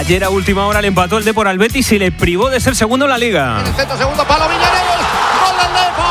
Ayer a última hora le empató el Depor al Betis y le privó de ser segundo en la Liga. En el centro, segundo palo, Villarreal. ¡Gol del Depor!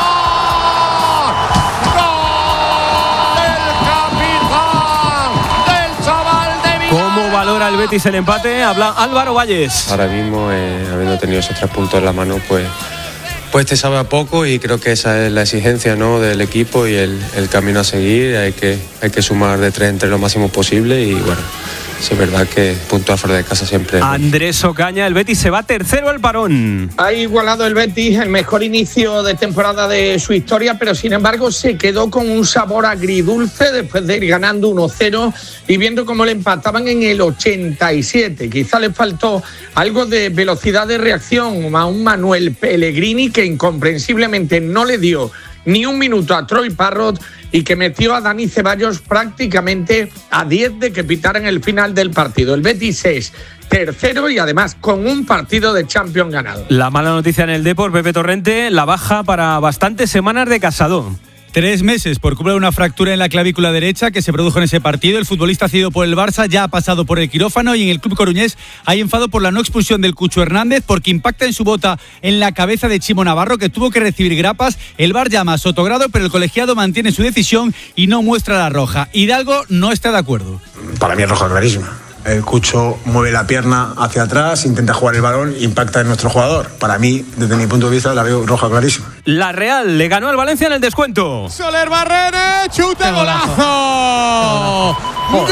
¿Cómo valora el Betis el empate? Habla Álvaro Valles. Ahora mismo, habiendo tenido esos 3 puntos en la mano, pues te sabe a poco, y creo que esa es la exigencia, ¿no?, del equipo y el camino a seguir. Hay que sumar de 3 entre lo máximo posible y bueno, sí es verdad que punto afuera de casa siempre. Andrés Ocaña, el Betis se va tercero al parón. Ha igualado el Betis el mejor inicio de temporada de su historia, pero sin embargo se quedó con un sabor agridulce después de ir ganando 1-0 y viendo cómo le empataban en el 87. Quizá le faltó algo de velocidad de reacción a un Manuel Pellegrini que incomprensiblemente no le dio ni un minuto a Troy Parrott y que metió a Dani Ceballos prácticamente a 10 de que pitaran el final del partido. El Betis es tercero y además con un partido de Champions ganado. La mala noticia en el Depor, Pepe Torrente, la baja para bastantes semanas de Casado. 3 meses por culpa de una fractura en la clavícula derecha que se produjo en ese partido. El futbolista cedido por el Barça ya ha pasado por el quirófano y en el club coruñés hay enfado por la no expulsión del Cucho Hernández porque impacta en su bota en la cabeza de Chimo Navarro, que tuvo que recibir grapas. El VAR llama a Sotogrado, pero el colegiado mantiene su decisión y no muestra la roja. Hidalgo no está de acuerdo. Para mí es roja clarísima. El Cucho mueve la pierna hacia atrás, intenta jugar el balón, impacta en nuestro jugador. Para mí, desde mi punto de vista, la veo roja clarísima. La Real le ganó al Valencia en el descuento. Soler Barrene, chuta, golazo. Gol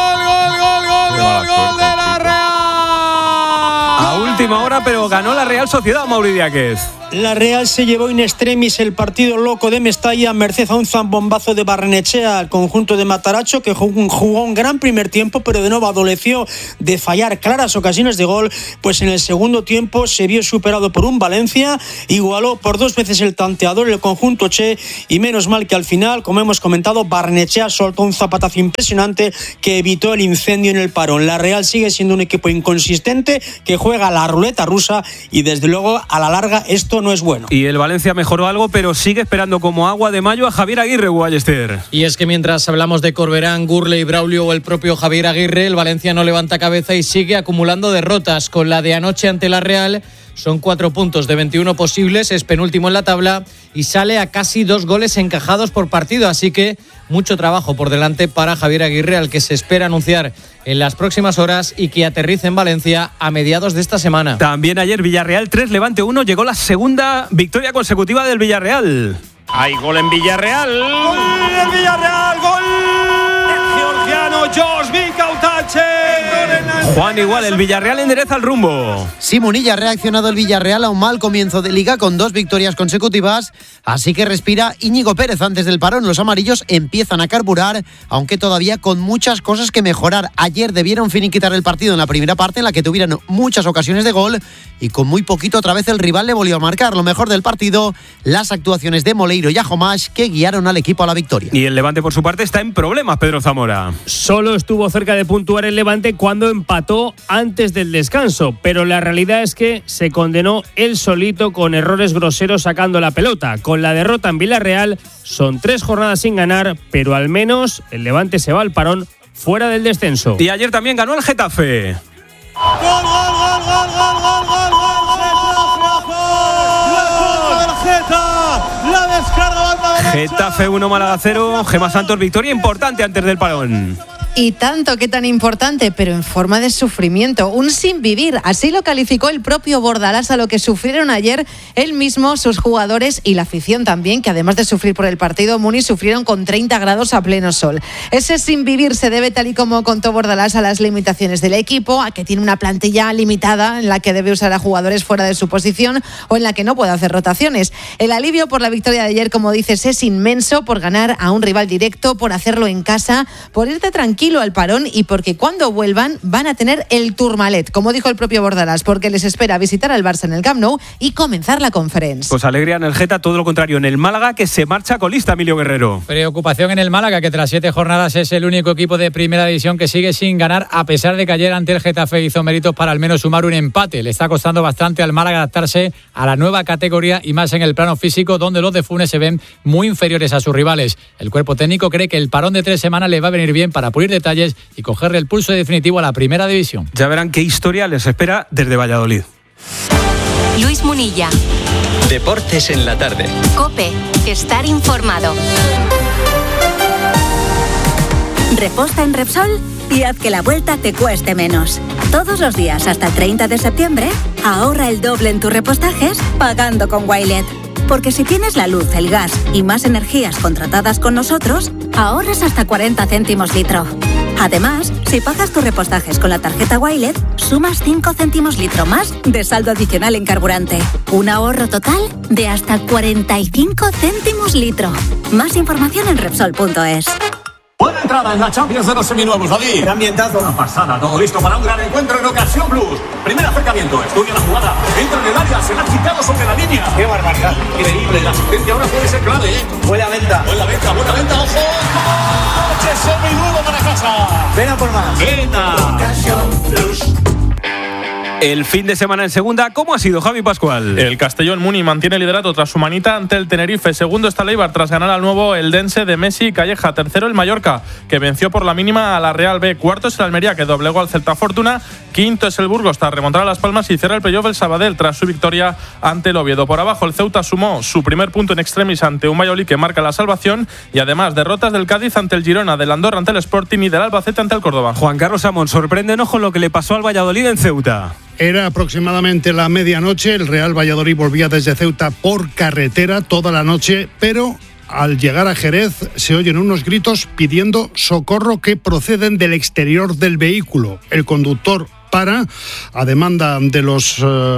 de la Real. A última hora, pero ganó la Real Sociedad, Mauri Díaz. La Real se llevó in extremis el partido loco de Mestalla merced a un zambombazo de Barrenechea al conjunto de Mataracho, que jugó un gran primer tiempo, pero de nuevo adoleció de fallar claras ocasiones de gol, pues en el segundo tiempo se vio superado por un Valencia, igualó por 2 veces el tanteador el conjunto Che, y menos mal que al final, como hemos comentado, Barrenechea soltó un zapatazo impresionante que evitó el incendio en el parón. La Real sigue siendo un equipo inconsistente que juega a la ruleta rusa y desde luego a la larga esto no es bueno. Y el Valencia mejoró algo, pero sigue esperando como agua de mayo a Javier Aguirre, Guayester. Y es que mientras hablamos de Corberán, Gurley, Braulio o el propio Javier Aguirre, el Valencia no levanta cabeza y sigue acumulando derrotas. Con la de anoche ante la Real, son 4 puntos de 21 posibles, es penúltimo en la tabla y sale a casi 2 goles encajados por partido, así que mucho trabajo por delante para Javier Aguirre, al que se espera anunciar en las próximas horas y que aterrice en Valencia a mediados de esta semana. También ayer Villarreal 3, Levante 1, llegó la segunda victoria consecutiva del Villarreal. Hay gol en Villarreal. Gol en Villarreal, gol georgiano Josh Mikautache. Juan, igual, el Villarreal endereza el rumbo. Sí, Munilla, ha reaccionado el Villarreal a un mal comienzo de Liga con 2 victorias consecutivas, así que respira Íñigo Pérez antes del parón. Los amarillos empiezan a carburar, aunque todavía con muchas cosas que mejorar. Ayer debieron finiquitar el partido en la primera parte, en la que tuvieron muchas ocasiones de gol, y con muy poquito otra vez el rival le volvió a marcar. Lo mejor del partido, las actuaciones de Moleiro y Ajomash, que guiaron al equipo a la victoria. Y el Levante, por su parte, está en problemas, Pedro Zamora. Solo estuvo cerca de puntuar el Levante cuando empató antes del descanso, pero la realidad es que se condenó él solito con errores groseros sacando la pelota. Con la derrota en Villarreal son 3 jornadas sin ganar, pero al menos el Levante se va al parón fuera del descenso. Y ayer también ganó el Getafe. Gol, gol, gol, gol, gol, gol, gol, la descarga banda derecha. Getafe 1, Málaga 0. Gemma Santos, victoria importante antes del parón. Y tanto, que tan importante, pero en forma de sufrimiento, un sin vivir. Así lo calificó el propio Bordalás a lo que sufrieron ayer él mismo, sus jugadores y la afición también, que además de sufrir por el partido, Muni, sufrieron con 30 grados a pleno sol. Ese sin vivir se debe, tal y como contó Bordalás, a las limitaciones del equipo, a que tiene una plantilla limitada en la que debe usar a jugadores fuera de su posición o en la que no puede hacer rotaciones. El alivio por la victoria de ayer, como dices, es inmenso, por ganar a un rival directo, por hacerlo en casa, por irte tranquilo al parón y porque cuando vuelvan van a tener el Tourmalet, como dijo el propio Bordalás, porque les espera visitar al Barça en el Camp Nou y comenzar la Conference. Pues alegría en el Geta, todo lo contrario en el Málaga, que se marcha colista, Emilio Guerrero. Preocupación en el Málaga, que tras 7 jornadas es el único equipo de primera división que sigue sin ganar, a pesar de que ayer ante el Getafe hizo méritos para al menos sumar un empate. Le está costando bastante al Málaga adaptarse a la nueva categoría y más en el plano físico, donde los de Funes se ven muy inferiores a sus rivales. El cuerpo técnico cree que el parón de 3 semanas le va a venir bien para pulir pulir detalles y cogerle el pulso definitivo a la primera división. Ya verán qué historia les espera desde Valladolid. Luis Munilla. Deportes en la tarde. COPE. Estar informado. Reposta en Repsol y haz que la vuelta te cueste menos. Todos los días hasta el 30 de septiembre, ahorra el doble en tus repostajes pagando con Wilet. Porque si tienes la luz, el gas y más energías contratadas con nosotros, ahorras hasta 40 céntimos litro. Además, si pagas tus repostajes con la tarjeta Wilet, sumas 5 céntimos litro más de saldo adicional en carburante. Un ahorro total de hasta 45 céntimos litro. Más información en Repsol.es. Buena entrada en la Champions de los seminuevos, David. Qué ambientazo. Una pasada, todo listo para un gran encuentro en Ocasión Blues. Primer acercamiento, estudia la jugada. Entra en el área, se la ha quitado sobre la línea. Qué barbaridad. Increíble, la asistencia ahora puede ser clave, ¿eh? Buena venta, ojo. ¡Coche seminuevo para casa! Ven a por más. Venga. Ocasión Blues. El fin de semana en segunda, ¿cómo ha sido, Javi Pascual? El Castellón Muni mantiene el liderato tras su manita ante el Tenerife. Segundo está el Eibar tras ganar al nuevo Eldense de Messi y Calleja. Tercero el Mallorca, que venció por la mínima a la Real B. Cuarto es el Almería, que doblegó al Celta Fortuna. Quinto es el Burgos tras remontar a Las Palmas y cierra el playoff el Sabadell tras su victoria ante el Oviedo. Por abajo el Ceuta sumó su primer punto en extremis ante un Valladolid que marca la salvación y además derrotas del Cádiz ante el Girona, del Andorra ante el Sporting y del Albacete ante el Córdoba. Juan Carlos Amón, sorpréndenos con lo que le pasó al Valladolid en Ceuta. Era aproximadamente la medianoche, el Real Valladolid volvía desde Ceuta por carretera toda la noche, pero al llegar a Jerez se oyen unos gritos pidiendo socorro que proceden del exterior del vehículo. El conductor para a demanda de los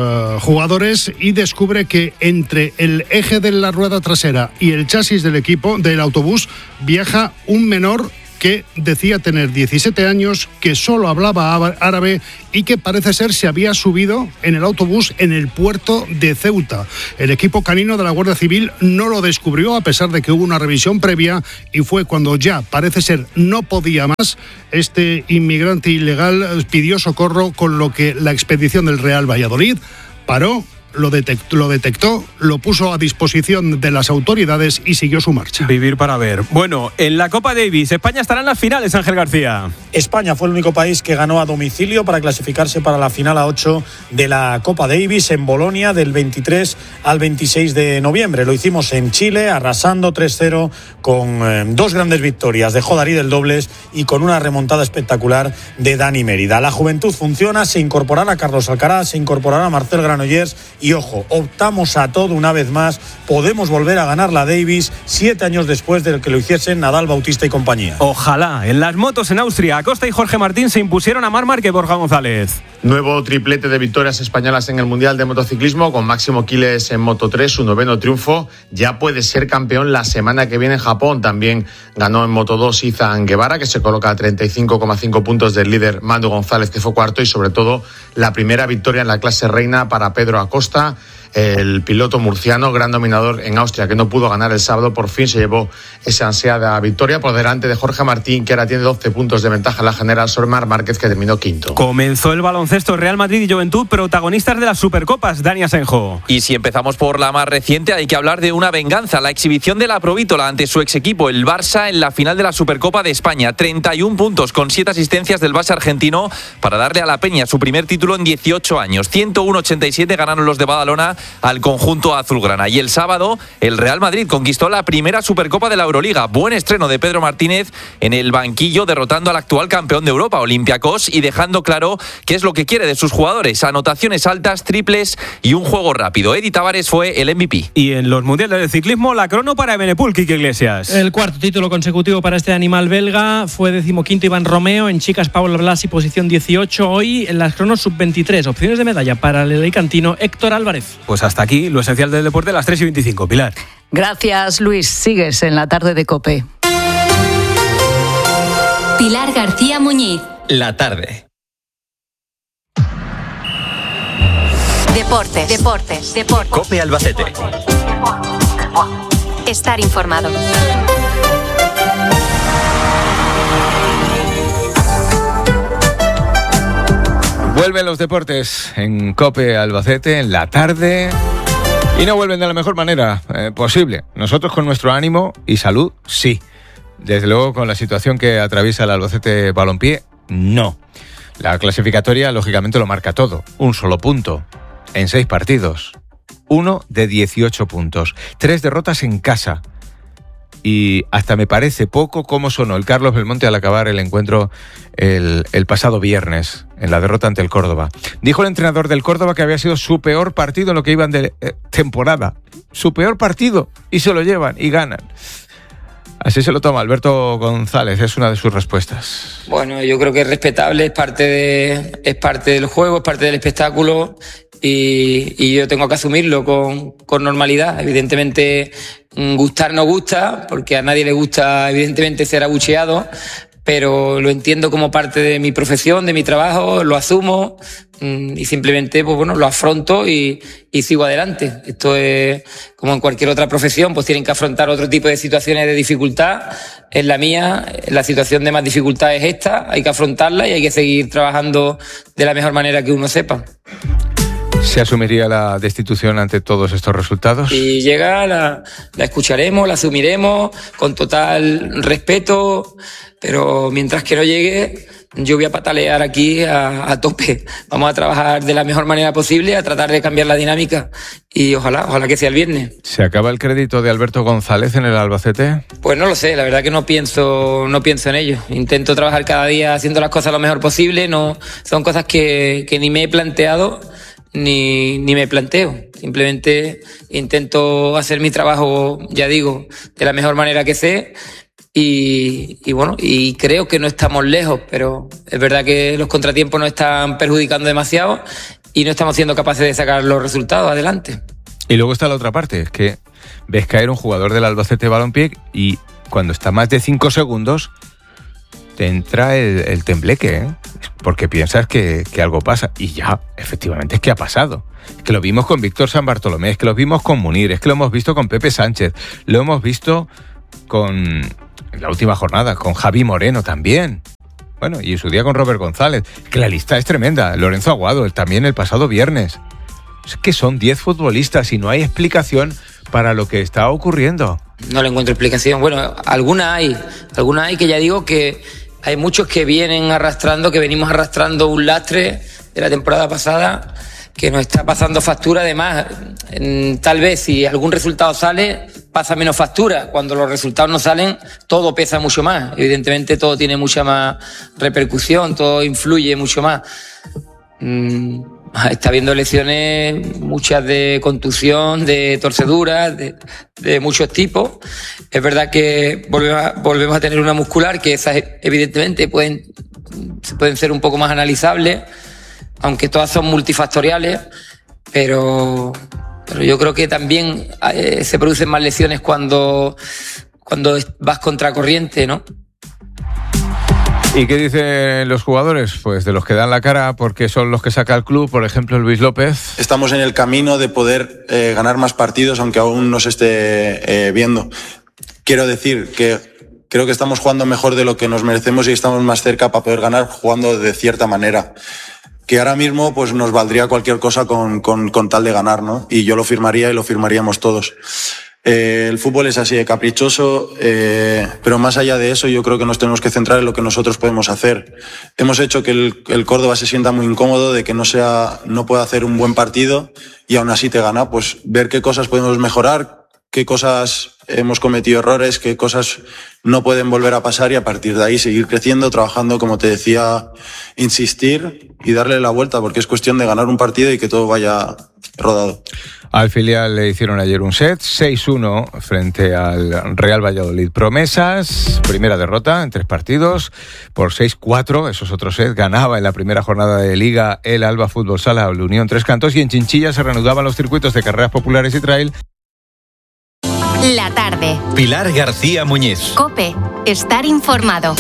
jugadores y descubre que entre el eje de la rueda trasera y el chasis del equipo del autobús viaja un menor que decía tener 17 años, que solo hablaba árabe y que parece ser se había subido en el autobús en el puerto de Ceuta. El equipo canino de la Guardia Civil no lo descubrió a pesar de que hubo una revisión previa y fue cuando ya parece ser no podía más. Este inmigrante ilegal pidió socorro, con lo que la expedición del Real Valladolid paró. Lo detectó, lo puso a disposición de las autoridades y siguió su marcha. Vivir para ver. Bueno, en la Copa Davis, España estará en las finales, Ángel García. España fue el único país que ganó a domicilio para clasificarse para la final a 8 de la Copa Davis en Bolonia del 23 al 26 de noviembre. Lo hicimos en Chile, arrasando 3-0 con dos grandes victorias de Jodarí del dobles y con una remontada espectacular de Dani Mérida. La juventud funciona, se incorporará Carlos Alcaraz, se incorporará Marcel Granollers. Y ojo, optamos a todo una vez más. Podemos volver a ganar la Davis 7 años después de que lo hiciesen Nadal, Bautista y compañía. Ojalá. En las motos en Austria, Acosta y Jorge Martín se impusieron a Marc Márquez y Borja González. Nuevo triplete de victorias españolas en el Mundial de Motociclismo con Máximo Quiles en Moto3, su 9º triunfo. Ya puede ser campeón la semana que viene en Japón. También ganó en Moto2 Izan Guevara, que se coloca a 35,5 puntos del líder Mando González, que fue cuarto, y sobre todo la primera victoria en la clase reina para Pedro Acosta. El piloto murciano, gran dominador en Austria, que no pudo ganar el sábado, por fin se llevó esa ansiada victoria por delante de Jorge Martín, que ahora tiene 12 puntos de ventaja en la general sobre Marc Márquez, que terminó quinto. Comenzó el baloncesto. Real Madrid y Juventud, protagonistas de las Supercopas. Dani Asenjo. Y si empezamos por la más reciente, hay que hablar de una venganza. La exhibición de la Provítola ante su ex equipo, el Barça, en la final de la Supercopa de España. 31 puntos con 7 asistencias del Barça argentino para darle a la Peña su primer título en 18 años. 101-87 ganaron los de Badalona al conjunto azulgrana. Y el sábado, el Real Madrid conquistó la primera Supercopa de la Euroliga. Buen estreno de Pedro Martínez en el banquillo, derrotando al actual campeón de Europa, Olympiacos, y dejando claro qué es lo que quiere de sus jugadores: anotaciones altas, triples y un juego rápido. Edi Tavares fue el MVP. Y en los mundiales de ciclismo, la crono para Ebenepul, Quique Iglesias. El cuarto título consecutivo para este animal belga. Fue 15º Iván Romeo. En chicas, Paula Blasi, posición 18. Hoy en las cronos sub-23. Opciones de medalla para el alicantino Héctor Álvarez. Pues hasta aquí lo esencial del deporte a las 3:25. Pilar. Gracias, Luis. Sigues en la tarde de COPE. Pilar García Muñiz. La tarde. Deportes. COPE Albacete. Estar informado. Vuelven los deportes en COPE Albacete en la tarde y no vuelven de la mejor manera posible. Nosotros con nuestro ánimo y salud, sí. Desde luego, con la situación que atraviesa el Albacete Balompié, no. La clasificatoria, lógicamente, lo marca todo. Un solo punto en 6 partidos. 1 de 18 puntos. 3 derrotas en casa. Y hasta me parece poco cómo sonó el Carlos Belmonte al acabar el encuentro el pasado viernes, en la derrota ante el Córdoba. Dijo el entrenador del Córdoba que había sido su peor partido en lo que iban de temporada. Su peor partido. Y se lo llevan y ganan. Así se lo toma Alberto González, es una de sus respuestas. Bueno, yo creo que es respetable, es parte del juego, es parte del espectáculo y yo tengo que asumirlo con normalidad. Evidentemente, gustar no gusta, porque a nadie le gusta, evidentemente, ser abucheado, pero lo entiendo como parte de mi profesión, de mi trabajo, lo asumo y simplemente pues bueno, lo afronto y sigo adelante. Esto es como en cualquier otra profesión, pues tienen que afrontar otro tipo de situaciones de dificultad. En la mía, la situación de más dificultad es esta, hay que afrontarla y hay que seguir trabajando de la mejor manera que uno sepa. ¿Se asumiría la destitución ante todos estos resultados? Si llega, la escucharemos, la asumiremos con total respeto, pero mientras que no llegue, yo voy a patalear aquí a tope. Vamos a trabajar de la mejor manera posible, a tratar de cambiar la dinámica y ojalá que sea el viernes. ¿Se acaba el crédito de Alberto González en el Albacete? Pues no lo sé, la verdad que no pienso en ello. Intento trabajar cada día haciendo las cosas lo mejor posible, no son cosas que ni me he planteado ni me planteo. Simplemente intento hacer mi trabajo, ya digo, de la mejor manera que sé. Y bueno, y creo que no estamos lejos, pero es verdad que los contratiempos nos están perjudicando demasiado y no estamos siendo capaces de sacar los resultados adelante. Y luego está la otra parte, que ves caer un jugador del Albacete Balompié y cuando está más de 5 segundos te entra el tembleque, ¿eh? Porque piensas que algo pasa y ya, efectivamente es que ha pasado. Es que lo vimos con Víctor San Bartolomé, es que lo vimos con Munir, es que lo hemos visto con Pepe Sánchez, lo hemos visto con la última jornada, con Javi Moreno también. Bueno, y en su día con Robert González. Que la lista es tremenda. Lorenzo Aguado, también el pasado viernes. Es que son 10 futbolistas y no hay explicación para lo que está ocurriendo. No le encuentro explicación. Bueno, alguna hay que ya digo que hay muchos que venimos arrastrando un lastre de la temporada pasada que nos está pasando factura. Además, tal vez si algún resultado sale, pasa menos factura. Cuando los resultados no salen, todo pesa mucho más. Evidentemente, todo tiene mucha más repercusión, todo influye mucho más. Está habiendo lesiones, muchas de contusión, de torceduras, de muchos tipos. Es verdad que volvemos a tener una muscular, que esas evidentemente pueden ser un poco más analizables, aunque todas son multifactoriales, pero yo creo que también se producen más lesiones cuando vas contracorriente, ¿no? ¿Y qué dicen los jugadores? Pues de los que dan la cara porque son los que saca el club, por ejemplo Luis López. Estamos en el camino de poder ganar más partidos, aunque aún no se esté viendo. Quiero decir que creo que estamos jugando mejor de lo que nos merecemos y estamos más cerca para poder ganar jugando de cierta manera. Que ahora mismo pues nos valdría cualquier cosa con tal de ganar, ¿no? Y yo lo firmaría y lo firmaríamos todos. El fútbol es así de caprichoso, pero más allá de eso yo creo que nos tenemos que centrar en lo que nosotros podemos hacer. Hemos hecho que el Córdoba se sienta muy incómodo de que no pueda hacer un buen partido y aún así te gana. Pues ver qué cosas podemos mejorar, qué cosas hemos cometido errores, qué cosas no pueden volver a pasar y a partir de ahí seguir creciendo, trabajando, como te decía, insistir y darle la vuelta porque es cuestión de ganar un partido y que todo vaya rodado. Al filial le hicieron ayer un set, 6-1 frente al Real Valladolid. Promesas, primera derrota en 3 partidos, por 6-4, eso es otro set. Ganaba en la primera jornada de Liga el Alba Fútbol Sala o la Unión Tres Cantos y en Chinchilla se reanudaban los circuitos de carreras populares y trail. La tarde. Pilar García Muñiz. COPE. Estar informado.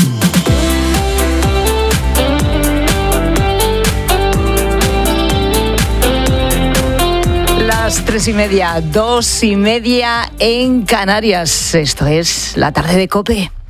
Las 3:30, 2:30 en Canarias. Esto es La Tarde de COPE.